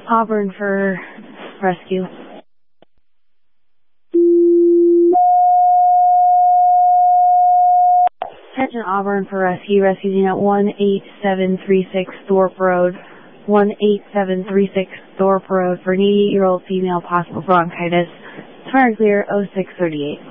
Auburn for rescue. Attention Auburn for rescue. Rescue unit 18736 Thorpe Road. 18736 Thorpe Road for an 88-year-old female, possible bronchitis. Turn clear 0638.